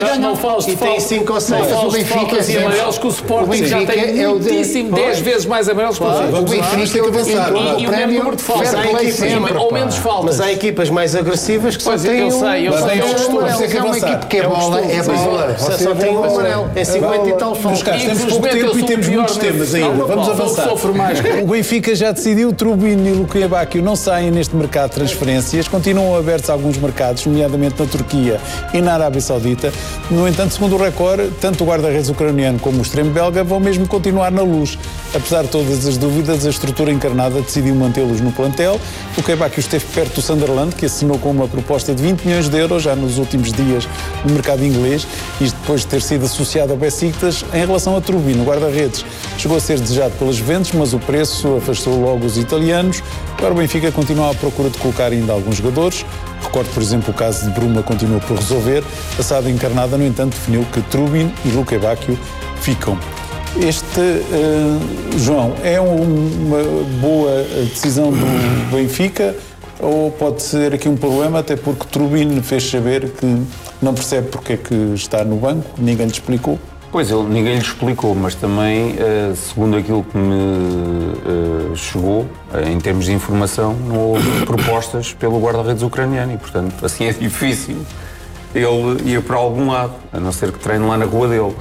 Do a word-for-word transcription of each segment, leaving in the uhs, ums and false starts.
Não falas de e tem cinco ou seis. O Benfica e amarelos que o Sporting já tem muitíssimo, dez vezes mais amarelos que o Benfica. O Benfica tem que avançar. E o mesmo número de faltas. Ou menos faltas. Mas há equipas mais agressivas que só têm eu sei, eu sei, é uma equipe que é bola, é bola. Só tem um amarelo. Tem cinquenta e tal faltas. Temos pouco tempo e temos muitos temas ainda. Vamos avançar. O Benfica já decidiu, Trubin e Luka Bakio não saem neste mercado de transferências, continuam abertos alguns mercados, nomeadamente na Turquia e na Arábia Saudita. No entanto, segundo o Record, tanto o guarda-redes ucraniano como o extremo belga vão mesmo continuar na luz. Apesar de todas as dúvidas, a estrutura encarnada decidiu mantê-los no plantel. O Bakio esteve perto do Sunderland, que assinou com uma proposta de vinte milhões de euros já nos últimos dias no mercado inglês, isto depois de ter sido associado ao Besiktas. Em relação a Trubin, o guarda-redes chegou a ser desejado pelas Juventus, mas o preço afastou logo os italianos. Agora o Benfica continua à procura de colocar ainda alguns jogadores. Recordo, por exemplo, o caso de Bruma continua por resolver. A S A D encarnada, no entanto, definiu que Trubin e Luka Bakio ficam. Este, uh, João, é uma boa decisão do Benfica ou pode ser aqui um problema, até porque Trubin fez saber que não percebe porque é que está no banco, ninguém lhe explicou? Pois, ele, ninguém lhe explicou, mas também, uh, segundo aquilo que me uh, chegou, uh, em termos de informação, não houve propostas pelo guarda-redes ucraniano e, portanto, assim é difícil ele ir para algum lado, a não ser que treine lá na rua dele.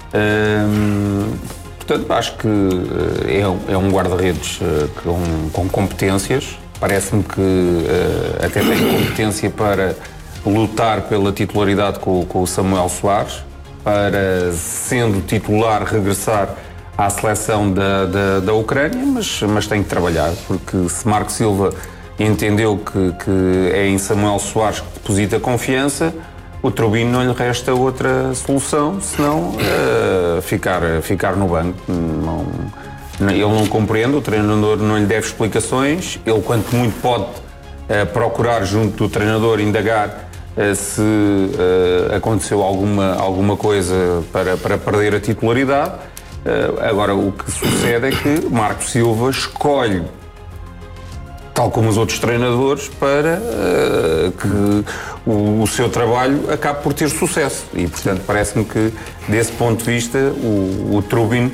Uh, portanto, acho que uh, é, é um guarda-redes uh, com, com competências. Parece-me que uh, até tem competência para lutar pela titularidade com, com o Samuel Soares, para, sendo titular, regressar à seleção da, da, da Ucrânia, mas, mas tem que trabalhar, porque se Marco Silva entendeu que, que é em Samuel Soares que deposita confiança, o Trubin não lhe resta outra solução, senão uh, ficar, ficar no banco. Não, ele não compreende, o treinador não lhe deve explicações, ele quanto muito pode uh, procurar junto do treinador, indagar uh, se uh, aconteceu alguma, alguma coisa para, para perder a titularidade. Uh, agora, o que sucede é que Marco Silva escolhe, tal como os outros treinadores, para uh, que o, o seu trabalho acabe por ter sucesso. E, portanto, parece-me que, desse ponto de vista, o, o Trubin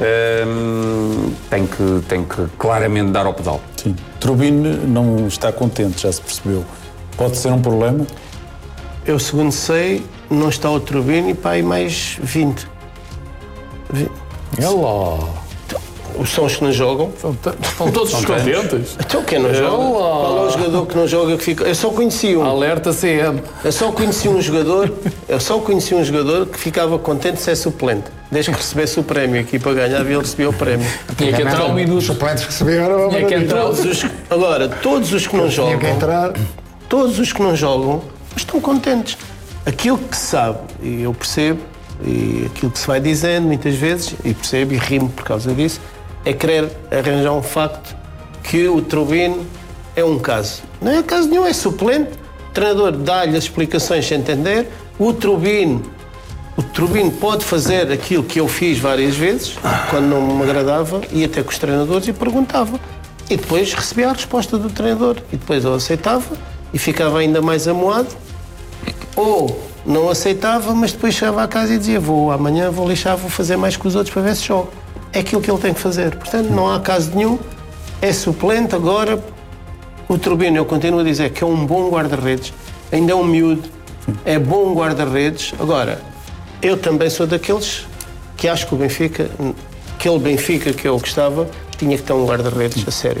uh, tem, que, tem que claramente dar ao pedal. Sim. Trubin não está contente, já se percebeu. Pode ser um problema? Eu, segundo sei, não está o Trubin e pá, aí mais vinte. vinte. É lá. São os que não jogam. Estão todos contentes. Então quem não joga? Qual é o jogador que não joga que fica? Eu só conheci um. Alerta C M. Eu só conheci um jogador, eu só conheci um jogador que ficava contente de ser suplente. Desde que recebesse o prémio aqui para ganhar, ele recebia o prémio. Tinha que entrar um minuto. Os suplentes receberam. Tinha que entrar. Todos os, agora, todos os que não jogam. Tinha que entrar. Todos os que não jogam estão contentes. Aquilo que se sabe, e eu percebo, e aquilo que se vai dizendo muitas vezes, e percebo e rimo por causa disso, é querer arranjar um facto que o Trubin é um caso. Não é caso nenhum, é suplente. O treinador dá-lhe as explicações sem entender. O Trubin, o Trubin pode fazer aquilo que eu fiz várias vezes, quando não me agradava, ia até com os treinadores e perguntava. E depois recebia a resposta do treinador. E depois eu aceitava e ficava ainda mais amoado. Ou não aceitava, mas depois chegava à casa e dizia: vou amanhã, vou lixar, vou fazer mais que os outros para ver se jogo. É aquilo que ele tem que fazer. Portanto, não há caso nenhum. É suplente agora. O Trubin, eu continuo a dizer que é um bom guarda-redes. Ainda é um miúdo. É bom guarda-redes. Agora, eu também sou daqueles que acho que o Benfica, aquele Benfica que eu gostava, tinha que ter um guarda-redes a sério.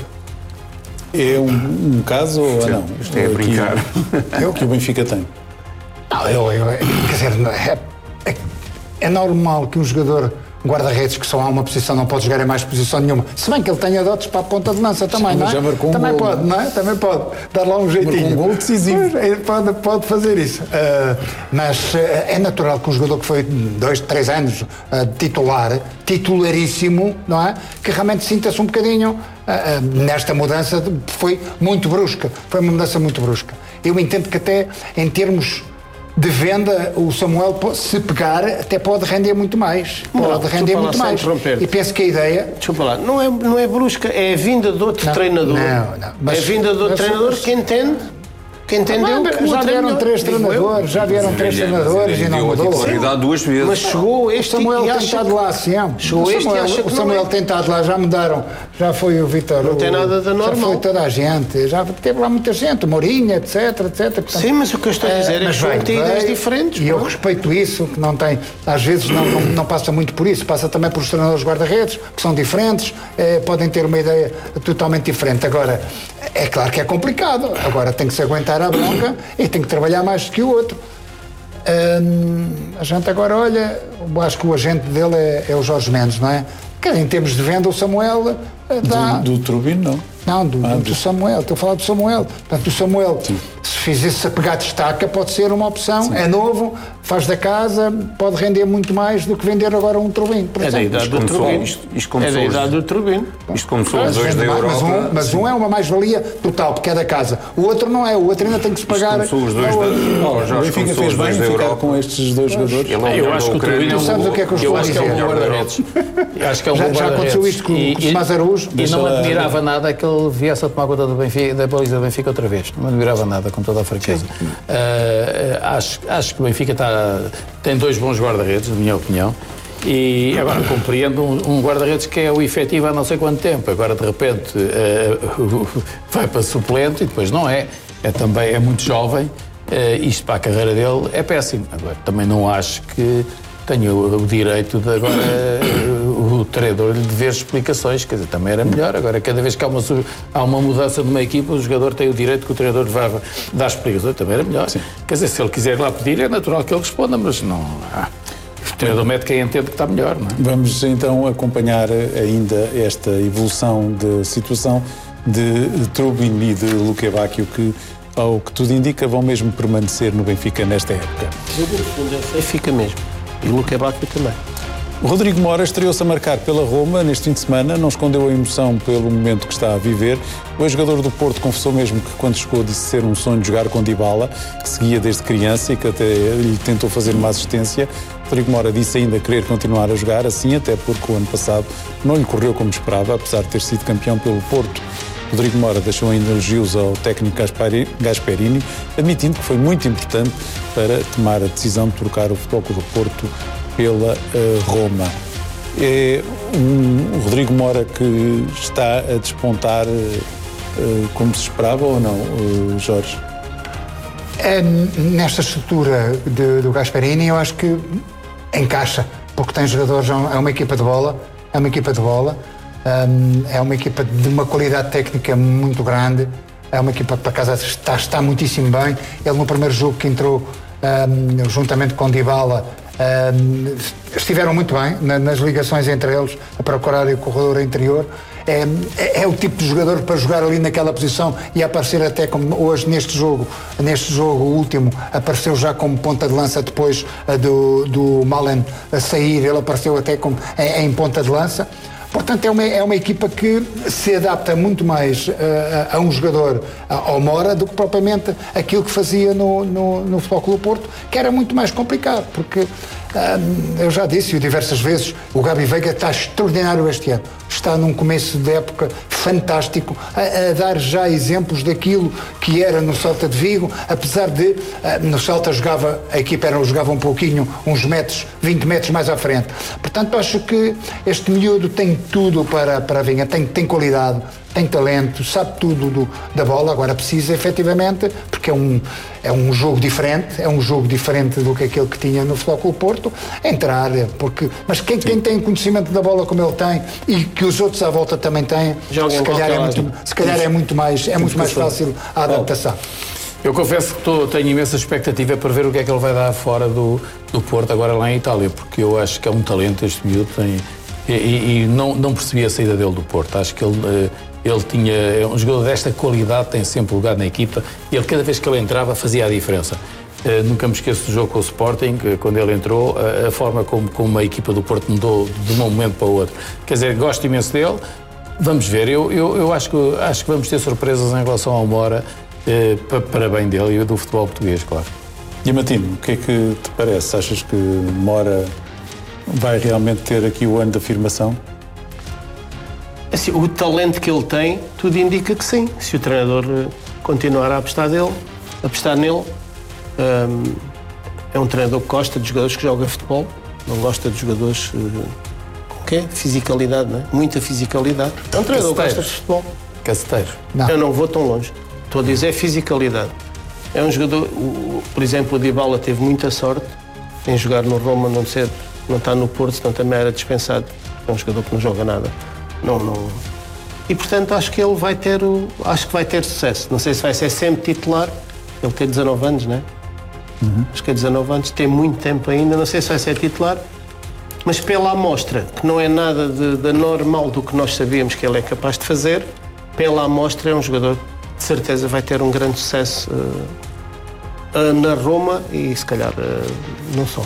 É um, um caso ou Sim, não? Isto é a brincar. É o que o Benfica tem. Não, eu, eu, quer dizer, é, é, é normal que um jogador guarda-redes que só há uma posição não pode jogar em mais posição nenhuma, se bem que ele tenha dotes para a ponta de lança também, Sim, não é? já marcou um também gol, pode, não é? Também pode dar lá um jeitinho. Marcou um gol decisivo. Pois, pode, pode fazer isso. Uh, mas uh, é natural que um jogador que foi dois, três anos uh, titular, titularíssimo, não é? Que realmente sinta-se um bocadinho uh, uh, nesta mudança, foi muito brusca, foi uma mudança muito brusca. Eu entendo que até em termos de venda, o Samuel, se pegar, até pode render muito mais. Pode não, render muito mais. E penso que a ideia... Desculpa lá, não é, não é brusca, é a vinda de outro não, treinador. Não, não. Mas, é a vinda de outro mas, treinador mas, que entende que entendeu ah, que o já outro é vieram melhor. três treinadores, já vieram três treinadores e não mudou. duas vezes. Mas chegou este O Samuel e tem acha estado que- lá sempre. Chegou o este e Samuel, acha que o não Samuel é. tem estado lá, já mudaram. Já foi o Vítor. Não tem o- nada de Já normal. foi toda a gente. Já teve lá muita gente, o Mourinho, etc, etc. Portanto, Sim, mas o que eu estou a dizer é mas que veio, tem ideias veio, diferentes. E eu pronto. respeito isso, que não tem, às vezes não, não, não passa muito por isso, passa também por os treinadores guarda-redes, que são diferentes, eh, podem ter uma ideia totalmente diferente. Agora, é claro que é complicado, agora tem que se aguentar a bronca e tem que trabalhar mais do que o outro. Hum, a gente agora olha, eu acho que o agente dele é, é o Jorge Mendes, não é? Que em termos de venda, o Samuel eh, dá. Do, do Turbino, não. Não, do, Ah, do, do- do Samuel, estou a falar do Samuel. Portanto, o Samuel, se fizesse a pegar destaca, pode ser uma opção, é novo, faz da casa, pode render muito mais do que vender agora um Turbino. por É da exemplo. idade do começou- Turbino. isto- isto É começou da hoje. idade do Turbino. Isto começou os Mas, dois da mas Europa. um, mas um é uma mais-valia total, porque é da casa. O outro não é, o outro ainda tem que se pagar. Começou os dois ao da outro. oh, O Jorge, Benfica começou fez os dois bem da em ficar Europa. com estes dois jogadores. Ele é o Eu melhor acho que da o Turbino é Ucrânia. um sabes o que é que eu eu estou a acho que é um dizer? bom guarda-redes. Eu acho que é um Já- bom já guarda-redes. aconteceu isto com- E- com o e- Tomás Araújo. E Deixa não lá- admirava nada que ele viesse a tomar conta do Benfica, da baliza do Benfica outra vez. Não admirava nada, com toda a franqueza. Ah, acho, acho que o Benfica está, tem dois bons guarda-redes, na minha opinião. E agora compreendo um, um guarda-redes que é o efetivo há não sei quanto tempo. Agora de repente ah, vai para suplente e depois não é. É também é muito jovem. Ah, isto para a carreira dele é péssimo. Agora também não acho que tenho o, o direito de agora uh, o treinador lhe dever explicações, quer dizer, também era melhor. Agora, cada vez que há uma, su- há uma mudança de uma equipa, o jogador tem o direito que o treinador vá dar explicações, também era melhor. Sim. Quer dizer, se ele quiser lá pedir, é natural que ele responda, mas não. Ah, o treinador mete quem entende que está melhor, não é? Vamos então acompanhar ainda esta evolução de situação de Trubin e de Luque Bacchio, que, ao que tudo indica, vão mesmo permanecer no Benfica nesta época. Fica mesmo. E o Luque Bacchio também. O Rodrigo Mora estreou-se a marcar pela Roma neste fim de semana, não escondeu a emoção pelo momento que está a viver. O ex-jogador do Porto confessou mesmo que quando chegou disse ser um sonho de jogar com Dybala, que seguia desde criança e que até lhe tentou fazer uma assistência. Rodrigo Mora disse ainda querer continuar a jogar assim, até porque o ano passado não lhe correu como esperava, apesar de ter sido campeão pelo Porto. Rodrigo Mora deixou ainda elogios ao técnico Gaspari- Gasperini, admitindo que foi muito importante para tomar a decisão de trocar o Futebol Clube do Porto pela uh, Roma. É um Rodrigo Mora que está a despontar uh, uh, como se esperava ou não, uh, Jorge? É, nesta estrutura de, do Gasperini, eu acho que encaixa, porque tem jogadores, é uma equipa de bola, é uma equipa de bola, um, é uma equipa de uma qualidade técnica muito grande, é uma equipa que para casa está, está muitíssimo bem. Ele no primeiro jogo que entrou, um, juntamente com Dybala, um, estiveram muito bem na, nas ligações entre eles, a procurar o corredor interior. É, é, é o tipo de jogador para jogar ali naquela posição e aparecer até como hoje neste jogo, neste jogo último, apareceu já como ponta de lança depois uh, do, do Malen a sair, ele apareceu até como em, em ponta de lança. Portanto, é uma, é uma equipa que se adapta muito mais uh, a, a um jogador, a, ao Mora, do que propriamente aquilo que fazia no, no, no Futebol Clube do Porto, que era muito mais complicado, porque uh, eu já disse diversas vezes, o Gabi Veiga está extraordinário este ano. Está num começo de época fantástico, a, a dar já exemplos daquilo que era no Celta de Vigo, apesar de uh, no Celta jogava, a equipa era, jogava um pouquinho, uns metros, vinte metros mais à frente. Portanto, acho que este miúdo tem tudo para, para a vinha, tem, tem qualidade, tem talento, sabe tudo do, da bola, agora precisa efetivamente, porque é um, é um jogo diferente, é um jogo diferente do que aquele que tinha no Futebol Clube Porto, entrar, porque, mas quem, quem tem conhecimento da bola como ele tem e que os outros à volta também têm, Joga em se calhar, é qualquer muito, se calhar é muito mais, é muito mais fácil a adaptação. Eu confesso que tô, tenho imensa expectativa para ver o que é que ele vai dar fora do, do Porto, agora lá em Itália, porque eu acho que é um talento este miúdo, tem, e, e, e não, não percebi a saída dele do Porto. Acho que ele, ele tinha, é um jogador desta qualidade, tem sempre lugar na equipa, e ele cada vez que ele entrava fazia a diferença. Uh, nunca me esqueço do jogo com o Sporting, que, quando ele entrou, a, a forma como, como a equipa do Porto mudou de um momento para o outro. Quer dizer, gosto imenso dele, vamos ver, eu, eu, eu acho, que, acho que vamos ter surpresas em relação ao Mora, uh, para, para bem dele e do futebol português, claro. Diamantino, o que é que te parece? Achas que Mora vai realmente ter aqui o ano de afirmação? Assim, o talento que ele tem, tudo indica que sim. Se o treinador continuar a apostar dele, apostar nele. Um, é um treinador que gosta de jogadores que jogam futebol, não gosta de jogadores uh, com quê? Fisicalidade, não é? Muita fisicalidade. É um treinador que gosta de futebol. Caceteiro. Não. Eu não vou tão longe. Estou a dizer fisicalidade. É um jogador, o, por exemplo, o Dybala teve muita sorte em jogar no Roma, não ser, não está no Porto, senão também era dispensado. É um jogador que não joga nada. Não, não. E portanto acho que ele vai ter, o, acho que vai ter sucesso. Não sei se vai ser sempre titular. Ele tem dezanove anos, não é? Uhum. Acho que é dezanove anos, tem muito tempo ainda. Não sei se vai ser titular, mas pela amostra, que não é nada de, de normal do que nós sabíamos que ele é capaz de fazer, pela amostra é um jogador que de certeza vai ter um grande sucesso uh, uh, na Roma e se calhar uh, não só.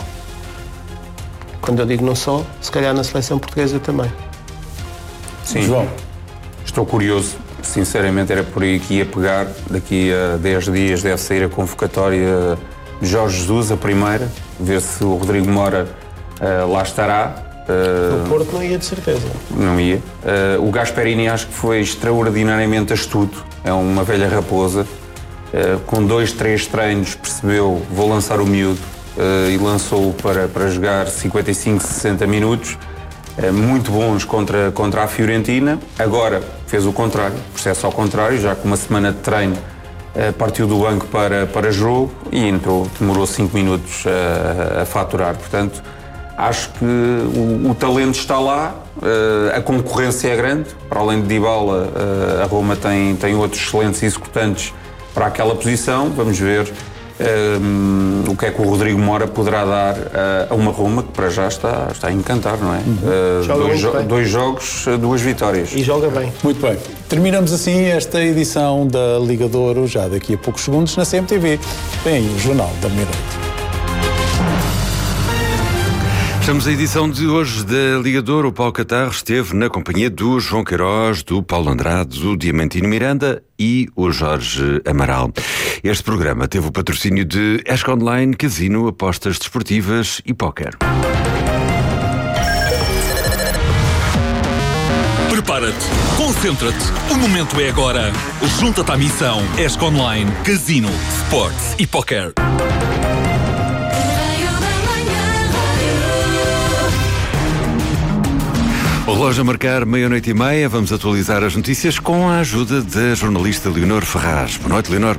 Quando eu digo não só, se calhar na seleção portuguesa também. Sim, João. Estou curioso, sinceramente era por aí que ia pegar. Daqui a dez dias deve sair a convocatória de Jorge Jesus, a primeira, ver se o Rodrigo Mora uh, lá estará. Uh, O Porto não ia de certeza. Não ia. Uh, o Gasperini acho que foi extraordinariamente astuto, é uma velha raposa. Uh, com dois, três treinos percebeu, vou lançar o miúdo, uh, e lançou-o para, para jogar cinquenta e cinco, sessenta minutos. Muito bons contra, contra a Fiorentina. Agora fez o contrário, processo ao contrário, já com uma semana de treino partiu do banco para, para jogo e entrou, demorou cinco minutos a, a faturar. Portanto, acho que o, o talento está lá, a concorrência é grande. Para além de Dybala, a Roma tem, tem outros excelentes executantes para aquela posição. Vamos ver Um, o que é que o Rodrigo Mora poderá dar uh, a uma Roma que para já está, está a encantar, não é? Uh, dois, jo dois jogos, duas vitórias. E joga bem. Muito bem. Terminamos assim esta edição da Liga de Ouro, já daqui a poucos segundos, na C M T V. Vem aí o Jornal da Meia-Noite. Estamos a edição de hoje da Liga de Ouro. O Paulo Catarro esteve na companhia do João Queiroz, do Paulo Andrade, do Diamantino Miranda e o Jorge Amaral. Este programa teve o patrocínio de Esca Online, Casino, Apostas Desportivas e Póquer. Prepara-te, concentra-te, o momento é agora. Junta-te à missão Esca Online, Casino, Sports e Póquer. O relógio a marcar meia-noite e meia. Vamos atualizar as notícias com a ajuda da jornalista Leonor Ferraz. Boa noite, Leonor.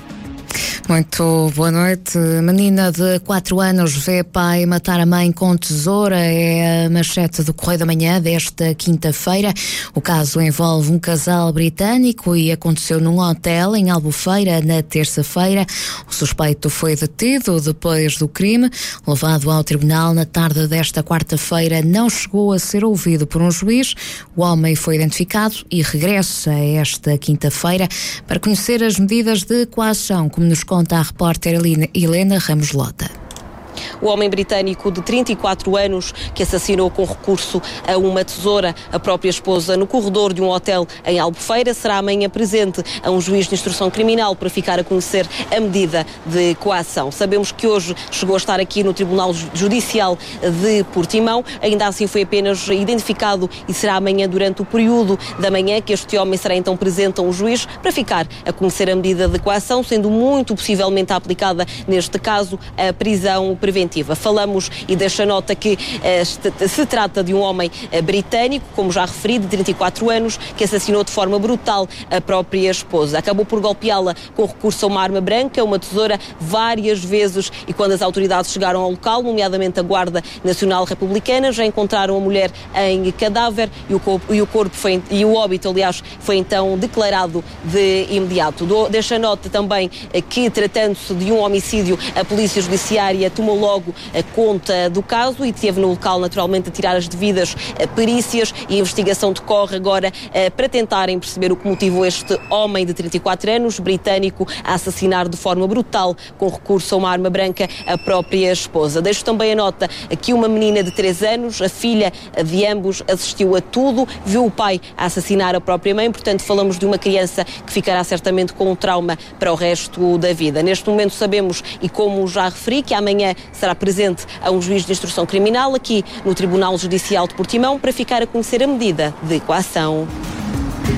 Muito boa noite. Menina de quatro anos vê pai matar a mãe com tesoura. É a manchete do Correio da Manhã desta quinta-feira. O caso envolve um casal britânico e aconteceu num hotel em Albufeira na terça-feira. O suspeito foi detido depois do crime. Levado ao tribunal na tarde desta quarta-feira, não chegou a ser ouvido por um juiz. O homem foi identificado e regressa esta quinta-feira para conhecer as medidas de coação, como nos conta a repórter Helena Ramos Lota. O homem britânico de trinta e quatro anos que assassinou com recurso a uma tesoura a própria esposa no corredor de um hotel em Albufeira será amanhã presente a um juiz de instrução criminal para ficar a conhecer a medida de coação. Sabemos que hoje chegou a estar aqui no Tribunal Judicial de Portimão, ainda assim foi apenas identificado e será amanhã durante o período da manhã que este homem será então presente a um juiz para ficar a conhecer a medida de coação, sendo muito possivelmente aplicada neste caso a prisão preventiva. Falamos e deixa nota que uh, se trata de um homem uh, britânico, como já referi, de trinta e quatro anos, que assassinou de forma brutal a própria esposa. Acabou por golpeá-la com recurso a uma arma branca, uma tesoura, várias vezes, e quando as autoridades chegaram ao local, nomeadamente a Guarda Nacional Republicana, já encontraram a mulher em cadáver e o corpo, e o, corpo foi, e o óbito, aliás, foi então declarado de imediato. Do, deixa nota também uh, que, tratando-se de um homicídio, a Polícia Judiciária tomou logo a conta do caso e esteve no local naturalmente a tirar as devidas uh, perícias e a investigação decorre agora uh, para tentarem perceber o que motivou este homem de trinta e quatro anos, britânico, a assassinar de forma brutal com recurso a uma arma branca a própria esposa. Deixo também a nota que uma menina de três anos, a filha de ambos, assistiu a tudo, viu o pai a assassinar a própria mãe, portanto falamos de uma criança que ficará certamente com um trauma para o resto da vida. Neste momento sabemos, e como já referi, que amanhã será presente a um juiz de instrução criminal aqui no Tribunal Judicial de Portimão para ficar a conhecer a medida de coação.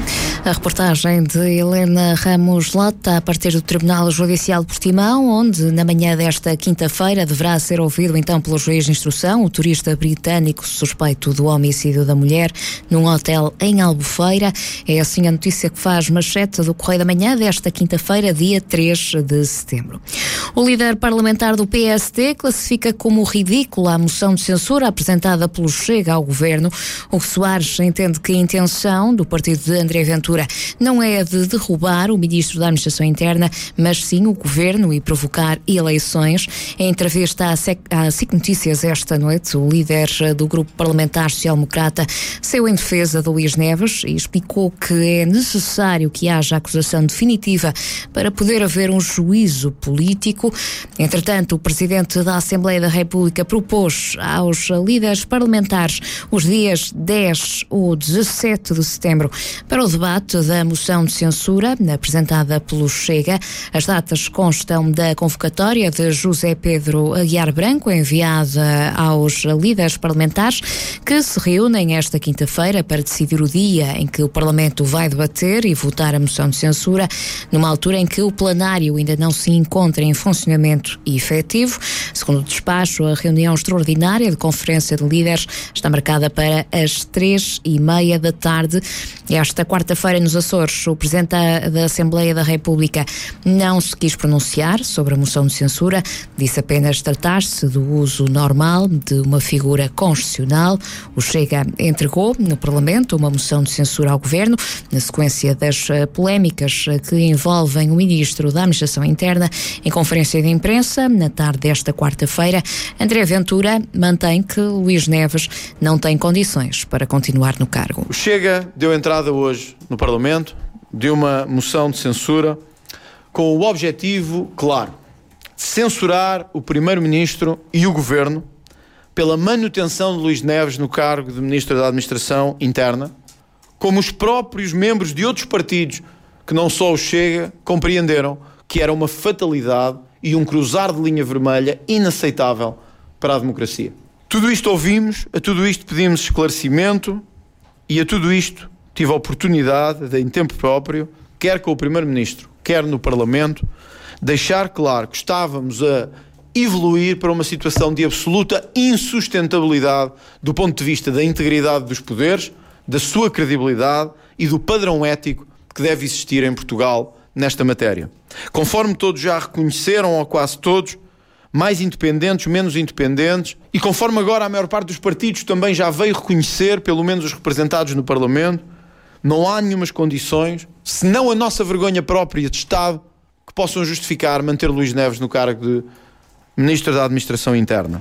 A reportagem de Helena Ramos Lota, a partir do Tribunal Judicial de Portimão, onde na manhã desta quinta-feira deverá ser ouvido então pelo juiz de instrução o turista britânico suspeito do homicídio da mulher num hotel em Albufeira. É assim a notícia que faz manchete do Correio da Manhã desta quinta-feira, dia três de setembro. O líder parlamentar do P S D classifica como ridícula a moção de censura apresentada pelo Chega ao Governo. Hugo Soares entende que a intenção do partido de André Ventura não é a de derrubar o Ministro da Administração Interna, mas sim o Governo e provocar eleições. Em entrevista à SIC, à SIC Notícias esta noite, o líder do Grupo Parlamentar Social Democrata saiu em defesa de Luís Neves e explicou que é necessário que haja acusação definitiva para poder haver um juízo político. Entretanto, o Presidente da Assembleia da República propôs aos líderes parlamentares os dias dez ou dezassete de setembro para o debate da moção de censura apresentada pelo Chega. As datas constam da convocatória de José Pedro Aguiar Branco, enviada aos líderes parlamentares, que se reúnem esta quinta-feira para decidir o dia em que o Parlamento vai debater e votar a moção de censura, numa altura em que o plenário ainda não se encontra em funcionamento e efetivo. Segundo o despacho, a reunião extraordinária de conferência de líderes está marcada para as três e meia da tarde. Esta quarta-feira, nos Açores, o Presidente da, da Assembleia da República não se quis pronunciar sobre a moção de censura, disse apenas tratar-se do uso normal de uma figura constitucional. O Chega entregou no Parlamento uma moção de censura ao Governo, na sequência das uh, polémicas uh, que envolvem o Ministro da Administração Interna. Em conferência de imprensa, na tarde desta quarta-feira, André Ventura mantém que Luís Neves não tem condições para continuar no cargo. O Chega deu entrada hoje no Parlamento de uma moção de censura com o objetivo claro de censurar o Primeiro-Ministro e o Governo pela manutenção de Luís Neves no cargo de Ministro da Administração Interna, como os próprios membros de outros partidos, que não só o Chega, compreenderam que era uma fatalidade e um cruzar de linha vermelha inaceitável para a democracia. Tudo isto ouvimos, a tudo isto pedimos esclarecimento e a tudo isto tive a oportunidade de, em tempo próprio, quer com o Primeiro-Ministro, quer no Parlamento, deixar claro que estávamos a evoluir para uma situação de absoluta insustentabilidade do ponto de vista da integridade dos poderes, da sua credibilidade e do padrão ético que deve existir em Portugal nesta matéria. Conforme todos já reconheceram, ou quase todos, mais independentes, menos independentes, e conforme agora a maior parte dos partidos também já veio reconhecer, pelo menos os representados no Parlamento, não há nenhumas condições, senão a nossa vergonha própria de Estado, que possam justificar manter Luís Neves no cargo de Ministro da Administração Interna.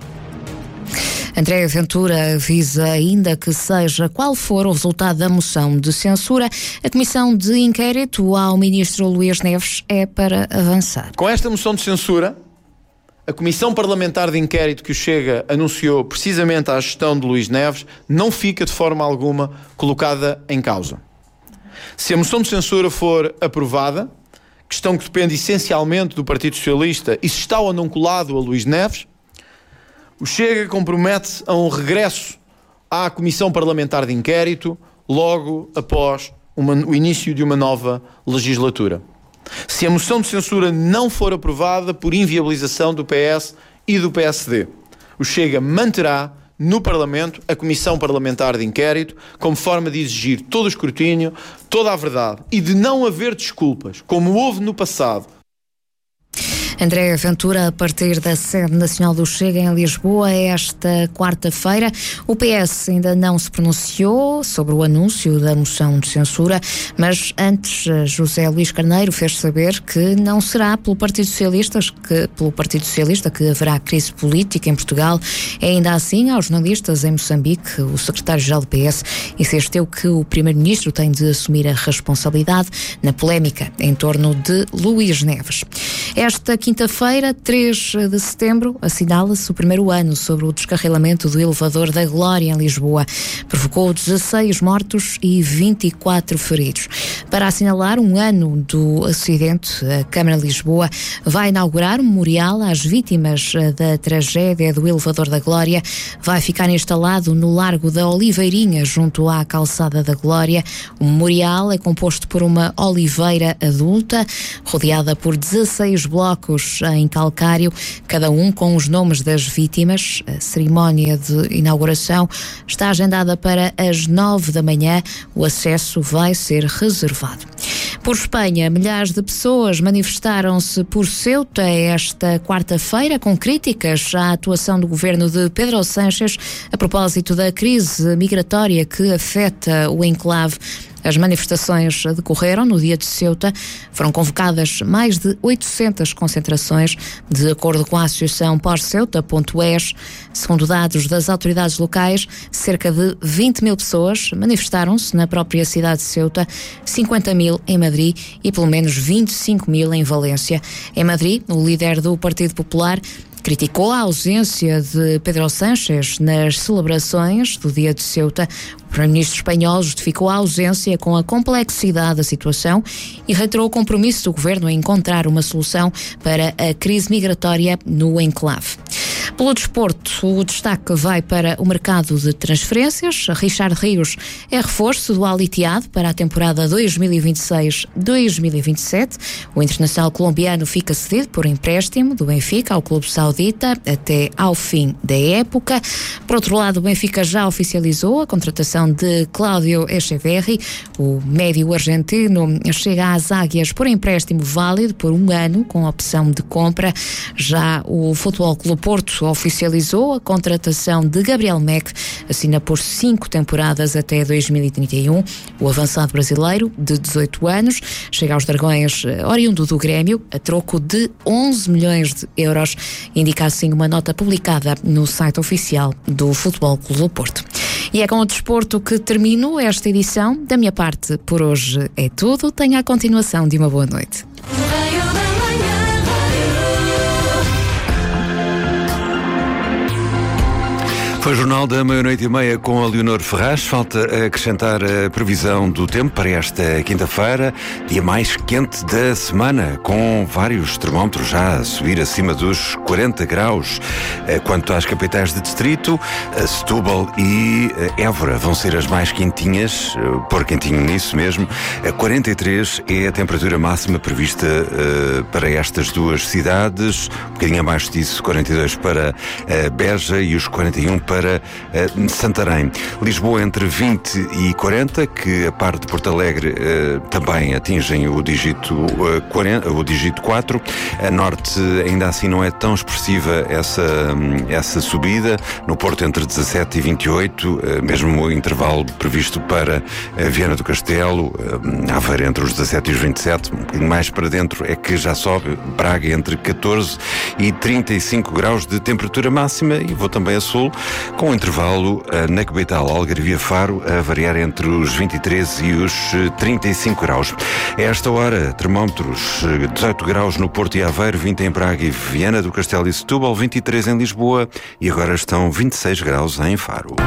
André Ventura avisa ainda que, seja qual for o resultado da moção de censura, a comissão de inquérito ao Ministro Luís Neves é para avançar. Com esta moção de censura, a Comissão Parlamentar de Inquérito que o Chega anunciou precisamente à gestão de Luís Neves não fica de forma alguma colocada em causa. Se a moção de censura for aprovada, questão que depende essencialmente do Partido Socialista, e se está ou não colado a Luís Neves, o Chega compromete a um regresso à Comissão Parlamentar de Inquérito logo após uma, o início de uma nova legislatura. Se a moção de censura não for aprovada por inviabilização do P S e do P S D, o Chega manterá no Parlamento a Comissão Parlamentar de Inquérito como forma de exigir todo o escrutínio, toda a verdade e de não haver desculpas, como houve no passado. André Ventura, a partir da sede nacional do Chega em Lisboa, esta quarta-feira. O P S ainda não se pronunciou sobre o anúncio da moção de censura, mas antes José Luís Carneiro fez saber que não será pelo Partido Socialista que, pelo Partido Socialista que haverá crise política em Portugal. Ainda assim, aos jornalistas em Moçambique, o secretário-geral do P S insistiu que o Primeiro-Ministro tem de assumir a responsabilidade na polémica em torno de Luís Neves. Esta quinta-feira, três de setembro, assinala-se o primeiro ano sobre o descarrilamento do elevador da Glória em Lisboa. Provocou dezasseis mortos e vinte e quatro feridos. Para assinalar um ano do acidente, a Câmara de Lisboa vai inaugurar um memorial às vítimas da tragédia do elevador da Glória. Vai ficar instalado no Largo da Oliveirinha, junto à Calçada da Glória. O memorial é composto por uma oliveira adulta, rodeada por dezasseis blocos em calcário, cada um com os nomes das vítimas. A cerimónia de inauguração está agendada para as nove da manhã. O acesso vai ser reservado. Por Espanha, milhares de pessoas manifestaram-se por Ceuta esta quarta-feira com críticas à atuação do governo de Pedro Sánchez a propósito da crise migratória que afeta o enclave. As manifestações decorreram no dia de Ceuta. Foram convocadas mais de oitocentas concentrações, de acordo com a Associação Pós-Ceuta ponto e s. Segundo dados das autoridades locais, cerca de vinte mil pessoas manifestaram-se na própria cidade de Ceuta, cinquenta mil em Madrid e pelo menos vinte e cinco mil em Valência. Em Madrid, o líder do Partido Popular criticou a ausência de Pedro Sánchez nas celebrações do dia de Ceuta. O primeiro-ministro espanhol justificou a ausência com a complexidade da situação e reiterou o compromisso do governo em encontrar uma solução para a crise migratória no enclave. Pelo desporto, o destaque vai para o mercado de transferências. Richard Rios é reforço do Al Ittihad para a temporada dois mil e vinte e seis dois mil e vinte e sete. O internacional colombiano fica cedido por empréstimo do Benfica ao clube saudita até ao fim da época. Por outro lado, o Benfica já oficializou a contratação de Cláudio Echeverri. O médio argentino chega às Águias por empréstimo válido por um ano com opção de compra. Já o Futebol Clube Porto oficializou a contratação de Gabriel Meck, assina por cinco temporadas até dois mil e trinta e um. O avançado brasileiro, de dezoito anos, chega aos Dragões oriundo do Grêmio, a troco de onze milhões de euros, indica assim uma nota publicada no site oficial do Futebol Clube do Porto. E é com o desporto que termino esta edição. Da minha parte, por hoje é tudo. Tenha a continuação de uma boa noite. Foi o Jornal da meia-noite e meia com a Leonor Ferraz. Falta acrescentar a previsão do tempo para esta quinta-feira, dia mais quente da semana, com vários termómetros já a subir acima dos quarenta graus. Quanto às capitais de distrito, Setúbal e Évora vão ser as mais quentinhas, pôr quentinho nisso mesmo. quarenta e três é a temperatura máxima prevista para estas duas cidades, um bocadinho abaixo disso, quarenta e dois para Beja e os quarenta e um para para uh, Santarém. Lisboa entre vinte e quarenta, que a par de Porto Alegre uh, também atingem o dígito, uh, quarenta, o dígito quatro. A norte ainda assim não é tão expressiva essa, um, essa subida. No Porto entre dezassete e vinte e oito, uh, mesmo o intervalo previsto para uh, Viana do Castelo, uh, Aveiro entre os dezassete e os vinte e sete, um bocadinho mais para dentro é que já sobe. Braga entre catorze e trinta e cinco graus de temperatura máxima, e vou também a sul, com um intervalo uh, na capital, Algarvia, Faro, a variar entre os vinte e três e os uh, trinta e cinco graus. A esta hora, termómetros, uh, dezoito graus no Porto e Aveiro, vinte em Braga e Viana do Castelo e Setúbal, vinte e três em Lisboa, e agora estão vinte e seis graus em Faro.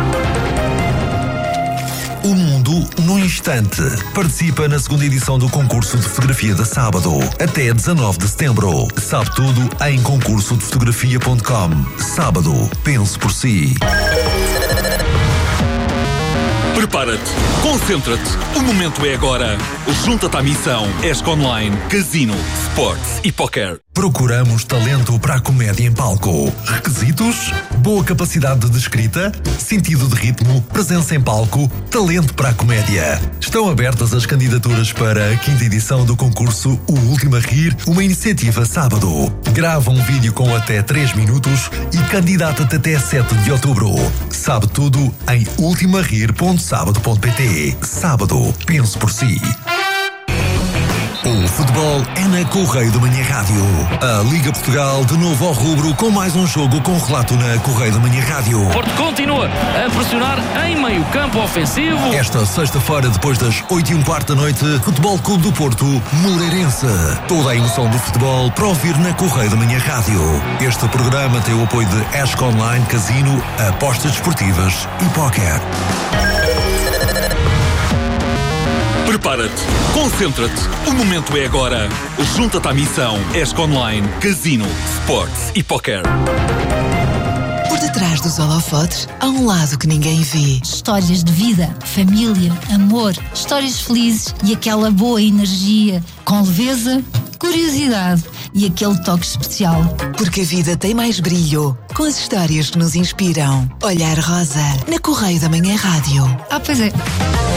O mundo num instante. Participa na segunda edição do concurso de fotografia de sábado, até dezanove de setembro. Sabe tudo em concurso de fotografia ponto com. Sábado, pense por si. Prepara-te, concentra-te, o momento é agora. Junta-te à missão ESC Online, Casino, Sports e Poker. Procuramos talento para a comédia em palco. Requisitos? Boa capacidade de escrita, sentido de ritmo, presença em palco, talento para a comédia. Estão abertas as candidaturas para a quinta edição do concurso O Último a Rir, uma iniciativa sábado. Grava um vídeo com até três minutos e candidata-te até sete de outubro. Sabe tudo em ultimo a rir ponto sábado ponto pt. Sábado, pense por si. O futebol é na Correio da Manhã Rádio. A Liga Portugal de novo ao rubro com mais um jogo com relato na Correio da Manhã Rádio. Porto continua a pressionar em meio campo ofensivo. Esta sexta-feira, depois das oito e um quarto da noite, Futebol Clube do Porto, Moreirense. Toda a emoção do futebol para ouvir na Correio da Manhã Rádio. Este programa tem o apoio de Esco Online, Casino, apostas desportivas e póquer. Prepara-te, concentra-te, o momento é agora. Junta-te à missão Esco Online, Casino, Sports e Póquer. Por detrás dos holofotes, há um lado que ninguém vê. Histórias de vida, família, amor, histórias felizes e aquela boa energia, com leveza, curiosidade e aquele toque especial. Porque a vida tem mais brilho com as histórias que nos inspiram. Olhar Rosa, na Correio da Manhã Rádio. Ah, pois é.